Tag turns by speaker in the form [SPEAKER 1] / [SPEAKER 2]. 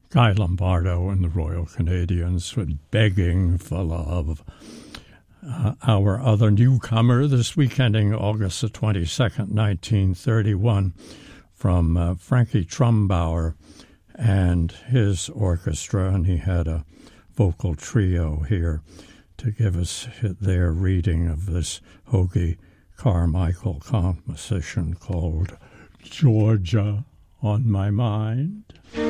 [SPEAKER 1] Guy Lombardo and the Royal Canadians with Begging for Love. Our other newcomer this week, ending August the 22nd, 1931, from Frankie Trumbauer and his orchestra, and he had a vocal trio here to give us their reading of this Hoagy Carmichael composition called Georgia on My Mind.